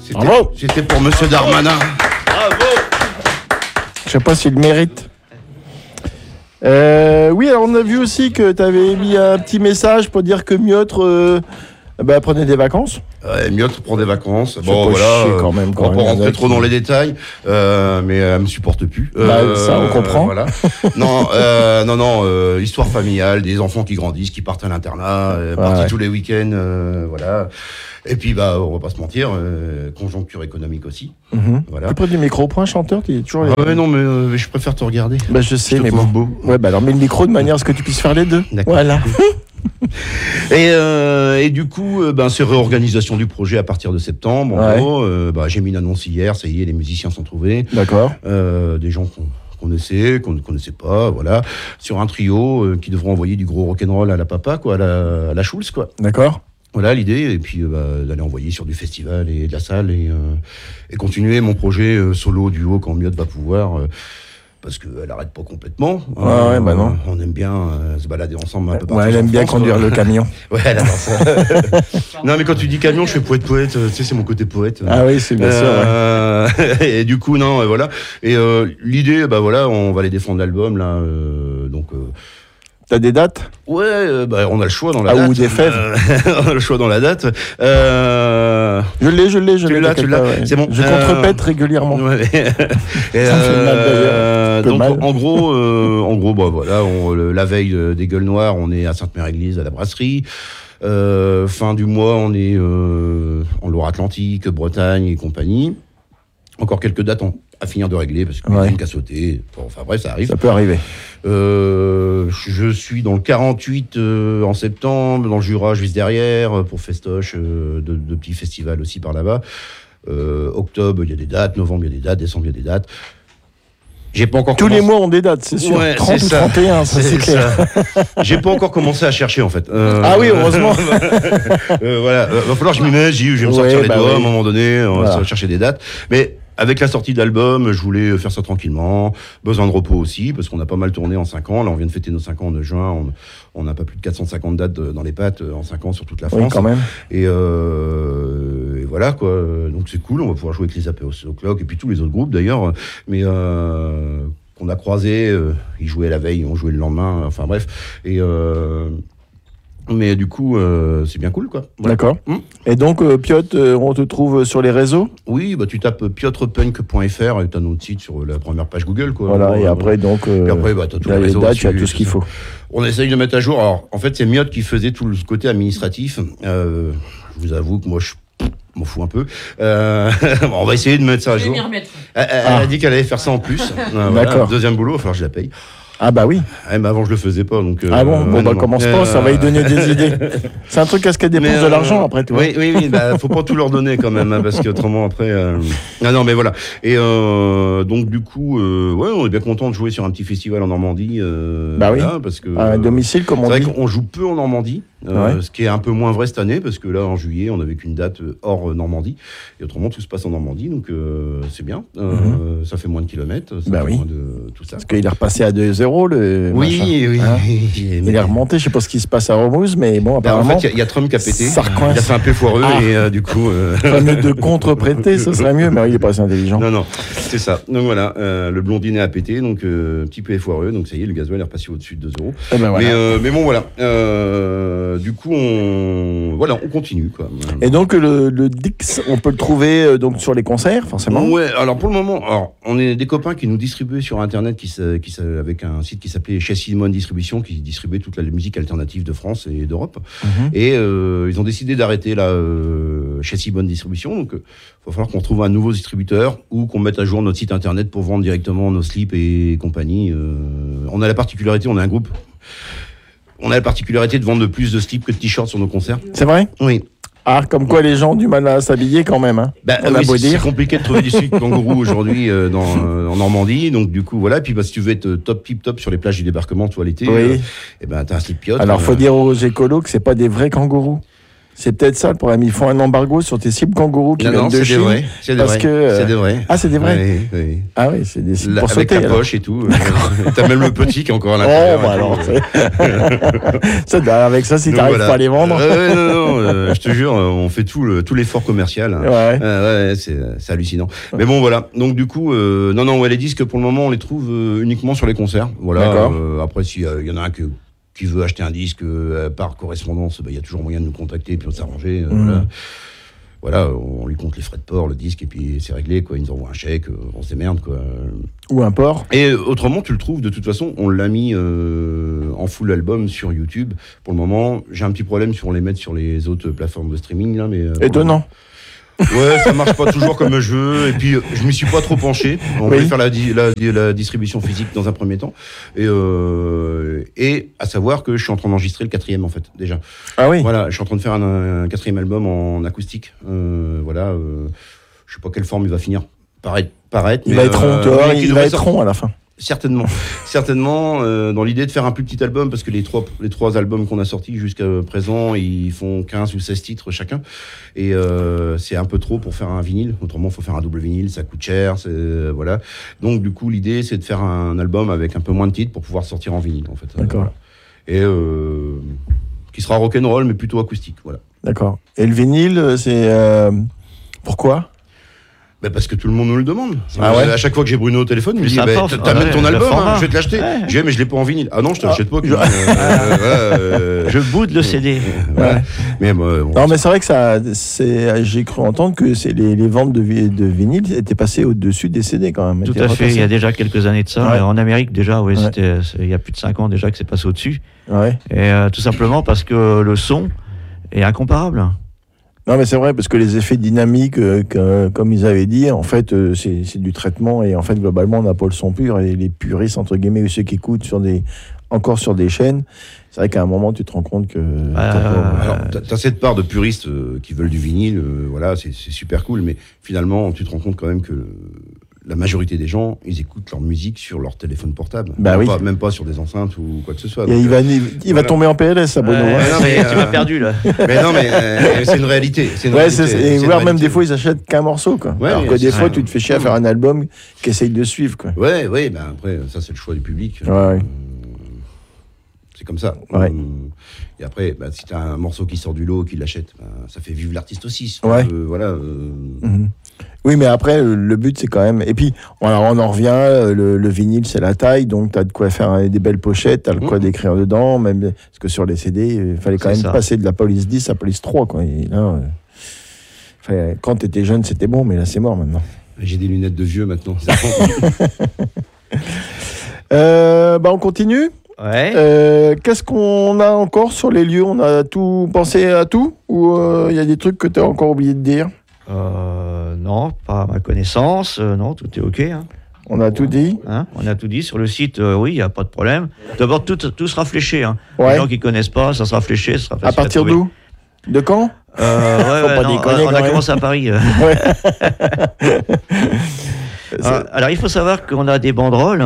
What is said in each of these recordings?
Bravo. C'était pour Monsieur Darmanin. Bravo. Je sais pas s'il le mérite. Oui, alors on a vu aussi que tu avais mis un petit message pour dire que Miotre prenait des vacances. Miotte prend des vacances. Bon, voilà. Quand même, on va pas rentrer trop dans les détails, mais elle me supporte plus. Ça, on comprend. Voilà. Non, histoire familiale, des enfants qui grandissent, qui partent à l'internat, partis tous les week-ends, voilà. Et puis, on va pas se mentir, conjoncture économique aussi. Voilà. Tu prends du micro pour un chanteur, tu es toujours. Non, mais je préfère te regarder. Je sais, mais bon. Beau. Ouais, alors mets le micro de manière à ce que tu puisses faire les deux. D'accord. Voilà. Et du coup, c'est réorganisation du projet à partir de septembre. En gros, j'ai mis une annonce hier, ça y est, les musiciens sont trouvés. D'accord. Des gens qu'on ne connaissait pas, voilà, sur un trio qui devront envoyer du gros rock'n'roll à la papa, quoi, à la Schulz, quoi. D'accord. Voilà l'idée, et puis d'aller envoyer sur du festival et de la salle et continuer mon projet solo, duo, quand Miotte va pouvoir. Parce qu'elle n'arrête pas complètement. Non. On aime bien se balader ensemble un peu partout. Elle aime bien conduire le camion. Ouais, elle adore ça. Non, mais quand tu dis camion, je fais poète, tu sais, c'est mon côté poète. Ah oui, c'est bien sûr. Et du coup, non, voilà. Et l'idée, on va aller défendre l'album, là. T'as des dates ? Ouais, on a le choix dans la date. Ou des fèves. On a le choix dans la date. Je l'ai. Tu l'as. Ouais. C'est bon. Je contrepète régulièrement. Ouais. Ça me fait mal d'ailleurs. Donc, en gros, la veille des Gueules Noires, on est à Sainte-Mère-Église, à la brasserie. Fin du mois, on est en Loire-Atlantique, Bretagne et compagnie. Encore quelques dates à finir de régler parce qu'il y a une qu'à sauter. Enfin bref, ça arrive. Ça peut arriver. Je suis dans le 48 en septembre, dans le Jura, je vise derrière pour Festoche, de petits festivals aussi par là-bas. Octobre, il y a des dates. Novembre, il y a des dates. Décembre, il y a des dates. J'ai pas encore Tous les mois ont des dates, c'est sûr. Ouais, 30 ou 31, ça c'est clair. J'ai pas encore commencé à chercher en fait. Ah oui, heureusement. Voilà, va falloir que je m'y mette, je vais me sortir les doigts à un moment donné, on va chercher des dates. Mais avec la sortie d'album, je voulais faire ça tranquillement. Besoin de repos aussi, parce qu'on a pas mal tourné en 5 ans. Là, on vient de fêter nos 5 ans en juin. On n'a pas plus de 450 dates dans les pattes en 5 ans sur toute la France. Oui, quand même. Et voilà, quoi. Donc c'est cool, on va pouvoir jouer avec les Apéros Clock et puis tous les autres groupes d'ailleurs. Mais qu'on a croisés, ils jouaient la veille, on jouait le lendemain. Enfin bref. Mais du coup, c'est bien cool, quoi. Voilà. D'accord. Et donc, Piotr, on te trouve sur les réseaux ? Oui, tu tapes piotrepunk.fr et tu as notre site sur la première page Google, quoi. Voilà, et après, donc, et après, tu as tous les réseaux. Tu as tout ce qu'il faut. On essaye de mettre à jour. Alors, en fait, c'est Miotte qui faisait tout le côté administratif. Je vous avoue que moi, je m'en fous un peu. On va essayer de mettre ça à jour. Elle a dit qu'elle allait faire ça en plus. D'accord. Deuxième boulot, il va falloir que je la paye. Ah bah oui. Mais avant je le faisais pas donc. Commence pas, ça va y donner des idées. C'est un truc à ce qu'elle dépense de l'argent après, tu vois. Oui, faut pas tout leur donner quand même, parce qu'autrement après. Non mais voilà. Et donc du coup, on est bien content de jouer sur un petit festival en Normandie. Parce que. À domicile, comme on dit. C'est vrai qu'on joue peu en Normandie, ce qui est un peu moins vrai cette année, parce que là en juillet on avait qu'une date hors Normandie, et autrement tout se passe en Normandie, donc c'est bien. Ça fait moins de kilomètres, ça fait moins de tout ça. Parce qu'il est repassé à 2 €. Oui. Il est remonté, je sais pas ce qui se passe à Romouze, mais bon, apparemment. En fait, il y a Trump qui a pété. Ça recoince. Il a fait un peu foireux et du coup. Mieux de contre-prêter, ça serait mieux, mais il est pas assez intelligent. Non, c'est ça. Donc voilà, le blondinet a pété, donc petit peu foireux, donc ça y est, le gasoil est repassé au-dessus de 2 €. Mais bon, voilà. Du coup, on continue, quoi. Et donc, le Dix, on peut le trouver donc sur les concerts, forcément. Ouais, alors pour le moment, on est des copains qui nous distribuaient sur Internet, avec un site qui s'appelait Chez Simone Distribution, qui distribuait toute la musique alternative de France et d'Europe. Et ils ont décidé d'arrêter là, Chez Simone Distribution. Donc, il va falloir qu'on trouve un nouveau distributeur ou qu'on mette à jour notre site Internet pour vendre directement nos slips et compagnie. On a la particularité, on a un groupe. On a la particularité de vendre plus de slips que de t-shirts sur nos concerts. C'est vrai ? Oui. Ah, comme quoi les gens ont du mal à s'habiller quand même. Hein. C'est compliqué de trouver du slips kangourou aujourd'hui en Normandie. Donc du coup, voilà. Puis si tu veux être top sur les plages du débarquement, toi l'été, t'as un slip Piotr. Alors faut dire aux écolos que c'est pas des vrais kangourous. C'est peut-être ça le problème. Ils font un embargo sur tes cibles kangourous qui viennent de Chine. C'est des vrais. C'est des vrais. Ah, c'est des vrais. Oui, oui. Ah oui, c'est des cibles pour avec sauter. la poche et tout. T'as même le petit qui est encore à l'intérieur. Oh, bah alors, avec ça, si t'arrives pas à les vendre. Non, je te jure, on fait tout l'effort commercial. C'est hallucinant. Mais bon, voilà. Donc du coup, les disques pour le moment, on les trouve uniquement sur les concerts. Voilà. Après, s'il y en a un qui veut acheter un disque par correspondance, il y a toujours moyen de nous contacter et puis on s'arranger. Voilà, on lui compte les frais de port, le disque, et puis c'est réglé, quoi. Ils nous envoient un chèque, on se démerde, quoi. Ou un port. Et autrement, tu le trouves, de toute façon, on l'a mis en full album sur YouTube. Pour le moment, j'ai un petit problème si on les met sur les autres plateformes de streaming, là, mais... Étonnant. Ouais, ça marche pas toujours comme je veux. Et puis, je m'y suis pas trop penché. On voulait faire la distribution physique dans un premier temps. Et à savoir que je suis en train d'enregistrer le 4e, en fait, déjà. Ah oui. Voilà, je suis en train de faire un 4e album en acoustique. Voilà, je sais pas quelle forme il va finir par être. Il va être rond, il va être rond à la fin. Certainement, dans l'idée de faire un plus petit album, parce que les trois albums qu'on a sortis jusqu'à présent, ils font 15 ou 16 titres chacun, et c'est un peu trop pour faire un vinyle. Autrement, il faut faire un double vinyle, ça coûte cher, voilà. Donc du coup, l'idée, c'est de faire un album avec un peu moins de titres pour pouvoir sortir en vinyle, en fait. D'accord. Et qui sera rock'n'roll, mais plutôt acoustique, voilà. D'accord. Et le vinyle, c'est pourquoi ? Parce que tout le monde nous le demande. À chaque fois que j'ai Bruno au téléphone, il me dit t'amènes ton album, je vais te l'acheter. Je dis mais je l'ai pas en vinyle. Ah non, je te l'achète pas. Je boude le CD. Voilà. Mais non, mais c'est vrai que j'ai cru entendre que les ventes de vinyle étaient passées au-dessus des CD quand même. Tout à fait. Il y a déjà quelques années de ça. Ouais. En Amérique déjà, il y a plus de 5 ans déjà que c'est passé au-dessus. Ouais. Et tout simplement parce que le son est incomparable. Non, mais c'est vrai, parce que les effets dynamiques, comme ils avaient dit, en fait, c'est du traitement, et en fait, globalement, on n'a pas le son pur, et les puristes, entre guillemets, ou ceux qui écoutent encore sur des chaînes, c'est vrai qu'à un moment, tu te rends compte que... Alors, t'as cette part de puristes qui veulent du vinyle, voilà, c'est super cool, mais finalement, tu te rends compte quand même que la majorité des gens, ils écoutent leur musique sur leur téléphone portable. Même pas sur des enceintes ou quoi que ce soit. Donc, il va tomber en PLS, ça, Bruno. Tu m'as perdu, là. Mais non, mais c'est une réalité. Et même des fois, ils achètent qu'un morceau, quoi. Alors que des fois, tu te fais chier à faire un album qui essaye de suivre, quoi. Ouais, après, ça, c'est le choix du public. C'est comme ça. Ouais. Et après, si tu as un morceau qui sort du lot, qui l'achète, ça fait vivre l'artiste aussi. Voilà. Oui, mais après, le but, c'est quand même... Et puis, on en revient, le vinyle, c'est la taille, donc tu as de quoi faire des belles pochettes, tu as de quoi d'écrire dedans, même parce que sur les CD, il fallait quand même passer de la police 10 à police 3, quoi. Et là, quand tu étais jeune, c'était bon, mais là, c'est mort, maintenant. J'ai des lunettes de vieux, maintenant. On continue. Ouais. Qu'est-ce qu'on a encore sur les lieux ? On a tout pensé à tout ? Ou il y a des trucs que tu as encore oublié de dire ? Non, pas à ma connaissance. Non, tout est OK. Hein. On a tout dit. On a tout dit. Sur le site, oui, il n'y a pas de problème. D'abord, tout sera fléché. Hein. Ouais. Les gens qui ne connaissent pas, ça sera fléché. Ça sera facile à partir d'où ? De quand ? On a commencé à Paris. Alors, il faut savoir qu'on a des banderoles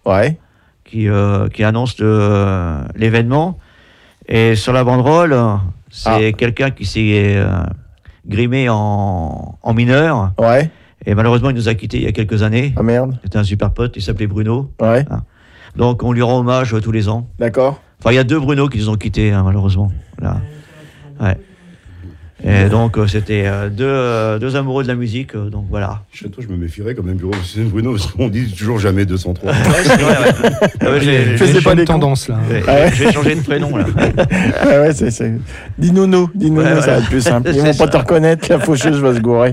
qui annoncent l'événement. Et sur la banderole, c'est quelqu'un qui s'est grimé en mineur. Ouais. Et malheureusement, il nous a quittés il y a quelques années. Ah merde. C'était un super pote, il s'appelait Bruno. Ouais. Donc, on lui rend hommage tous les ans. D'accord. Enfin, il y a 2 Bruno qui nous ont quittés, malheureusement. Là. Ouais. Et donc, c'était deux amoureux de la musique, donc voilà. Chez toi, je me méfierais quand même, Bruno, parce qu'on dit toujours jamais 203. C'est vrai, j'ai pas les tendances, là. Je vais changer de prénom, là. C'est... Dis Nono, ça va être plus simple. Ils vont pas te reconnaître, la faucheuse va se gourer.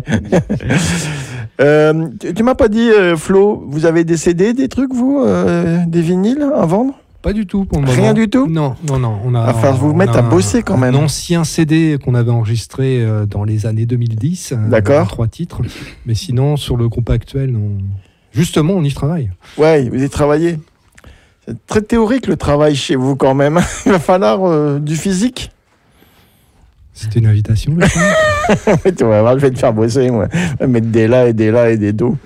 Tu m'as pas dit, Flo, vous avez des CD, des trucs, vous, des vinyles à vendre ? Pas du tout pour le moment. Rien du tout ? Non. On a, vous mettre à bosser quand même. Un ancien CD qu'on avait enregistré dans les années 2010. D'accord. 3 titres. Mais sinon, sur le groupe actuel, justement, on y travaille. Ouais, vous y travaillez. C'est très théorique le travail chez vous quand même. Il va falloir du physique. C'était une invitation. Tu vas voir, je vais te faire bosser, moi. Je vais mettre des là et des do.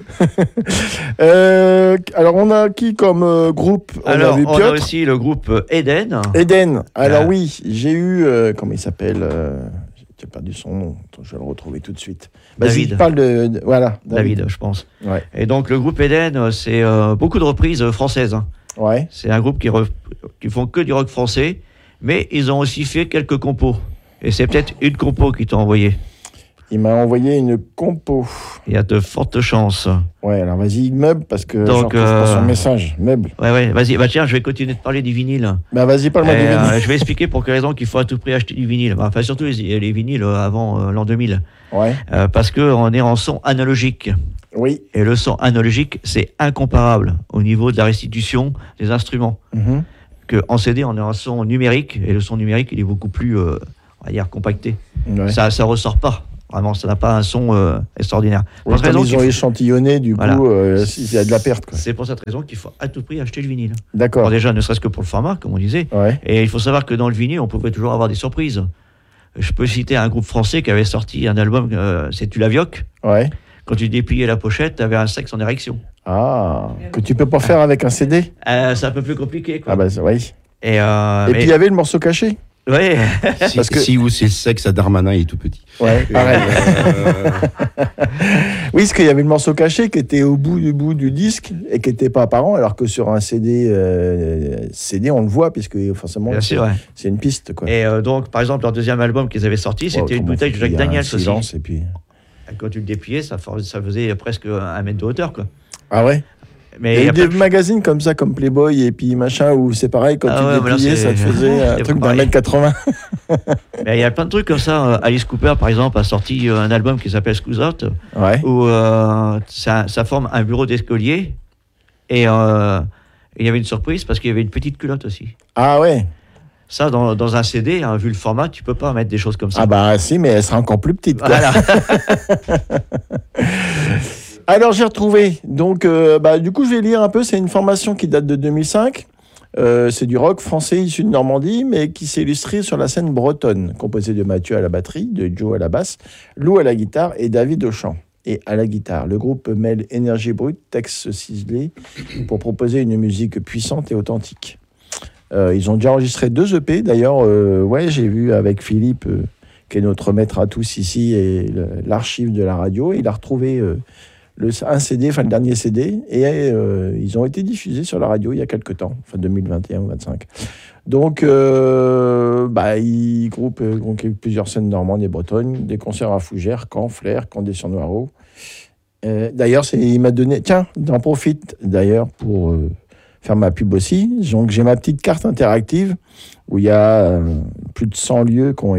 Alors, on a qui comme groupe ? On a aussi le groupe Eden. Eden. Alors oui, j'ai eu... comment il s'appelle J'ai perdu son nom. Attends, je vais le retrouver tout de suite. David. Parle de voilà. David, je pense. Ouais. Et donc le groupe Eden, c'est beaucoup de reprises françaises. Hein. Ouais. C'est un groupe qui font que du rock français, mais ils ont aussi fait quelques compos. Et c'est peut-être une compo qu'ils t'ont envoyé. Il m'a envoyé une compo. Il y a de fortes chances. Ouais, alors vas-y, meuble, parce que Donc, j'en retrouve pas son message. Meuble. Ouais, vas-y. Bah tiens, je vais continuer de parler du vinyle. Bah vas-y, parle-moi du vinyle. Je vais expliquer pour quelle raison qu'il faut à tout prix acheter du vinyle. Enfin, surtout les vinyles avant l'an 2000. Ouais. Parce qu'on est en son analogique. Oui. Et le son analogique, c'est incomparable au niveau de la restitution des instruments. Mhm. En CD, on est en son numérique, et le son numérique, il est beaucoup plus, on va dire, compacté. Ouais. Ça ressort pas. Vraiment, ça n'a pas un son extraordinaire. Ouais, comme ils ont échantillonné, du Voilà. coup, il y a de la perte. Quoi. C'est pour cette raison qu'il faut à tout prix acheter le vinyle. D'accord. Alors déjà, ne serait-ce que pour le format, comme on disait. Ouais. Et il faut savoir que dans le vinyle, on pouvait toujours avoir des surprises. Je peux citer un groupe français qui avait sorti un album, c'est Tu la Vioque. Ouais. Quand tu dépliais la pochette, tu avais un sexe en érection. Ah, que tu peux pas faire avec un CD. C'est un peu plus compliqué, quoi. Ah bah oui. Et puis il y avait le morceau caché. Ouais. Parce que si ou c'est le sexe à Darmanin, il est tout petit. Ouais, pareil. Oui, parce qu'il y avait le morceau caché qui était au bout du disque et qui n'était pas apparent, alors que sur un CD, on le voit, puisque forcément, Bien sûr, ouais. c'est une piste. Quoi. Et donc, par exemple, leur deuxième album qu'ils avaient sorti, c'était une bouteille de Jack Daniels aussi. Et puis... Quand tu le dépliais, ça faisait presque 1 mètre de hauteur, quoi. Ah ouais. Mais il y a des magazines comme ça, comme Playboy et puis machin, où c'est pareil, quand tu dépliais, ça te faisait un truc d'un mètre 80. Mais il y a plein de trucs comme ça. Alice Cooper, par exemple, a sorti un album qui s'appelle Squeeze Out, ouais. où ça forme un bureau d'escalier. Et il y avait une surprise parce qu'il y avait une petite culotte aussi. Ah ouais. Ça, dans un CD, hein, vu le format, tu peux pas mettre des choses comme ça. Ah bah si, mais elle sera encore plus petite. Quoi. Voilà. Alors j'ai retrouvé, donc du coup je vais lire un peu, c'est une formation qui date de 2005, c'est du rock français issu de Normandie, mais qui s'est illustré sur la scène bretonne, composé de Mathieu à la batterie, de Joe à la basse, Lou à la guitare et David au chant. Et à la guitare, le groupe mêle énergie brute, texte ciselé, pour proposer une musique puissante et authentique. Ils ont déjà enregistré 2 EP, d'ailleurs, j'ai vu avec Philippe, qui est notre maître à tous ici, et l'archive de la radio, il a retrouvé... un CD, le dernier CD, et ils ont été diffusés sur la radio il y a quelques temps, 2021 ou 2025. Donc, ils groupent plusieurs scènes normandes et bretonnes, des concerts à Fougères, Caen, Flers, Condé-sur-Noireau. D'ailleurs, il m'a donné... Tiens, j'en profite d'ailleurs pour faire ma pub aussi. Donc, j'ai ma petite carte interactive où il y a plus de 100 lieux qui ont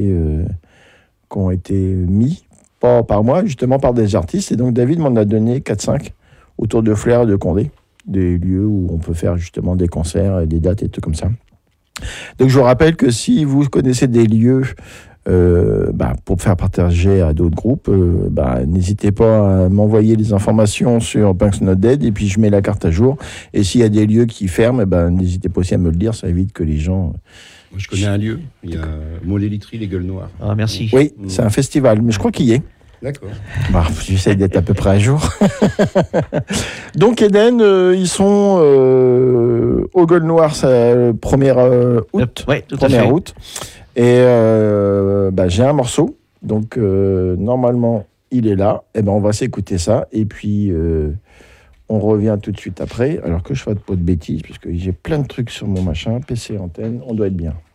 été mis par moi, justement par des artistes. Et donc David m'en a donné 4-5 autour de Flers et de Condé, des lieux où on peut faire justement des concerts et des dates et tout comme ça. Donc je vous rappelle que si vous connaissez des lieux pour faire partager à d'autres groupes, n'hésitez pas à m'envoyer les informations sur Punks Not Dead et puis je mets la carte à jour. Et s'il y a des lieux qui ferment, n'hésitez pas aussi à me le dire, ça évite que les gens... Moi, je connais un lieu, il y a Mollet-Litry, les Gueules Noires. Ah, merci. Oui, c'est un festival, mais je crois qu'il y est. D'accord. J'essaie d'être à peu près à jour. Donc Eden, ils sont au Gueules Noires, 1er août. Oui, tout à fait. 1er août. Et j'ai un morceau, donc normalement il est là. Et on va s'écouter ça, et puis on revient tout de suite après, alors que je fasse pas de bêtises, parce que j'ai plein de trucs sur mon machin, PC, antenne, on doit être bien.